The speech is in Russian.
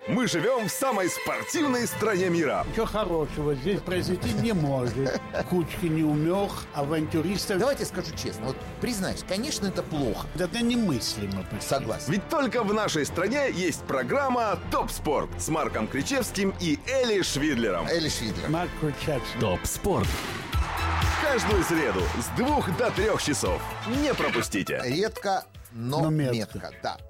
Мы живем в самой спортивной стране мира. Ничего хорошего здесь произойти не может. Кучки неумех, авантюристов. Давайте скажу честно, вот признаюсь, конечно, это плохо. Это немыслимо. Согласен. Ведь только в нашей стране есть программа «Топ Спорт» с Марком Кричевским и Эли Швидлером. Эли Швидлер. Марк Кричевский. ТОП СПОРТ. Каждую среду с 2 до 3 часов. Не пропустите. Редко, но Но метко. метко. Да.